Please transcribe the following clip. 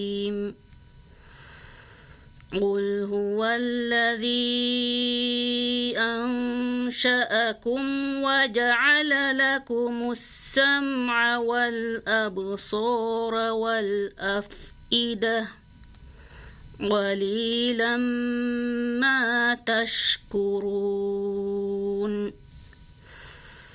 قل هو الذي أنشأكم وجعل لكم السمع والأبصار والأفئدة قليلا ما تشكرون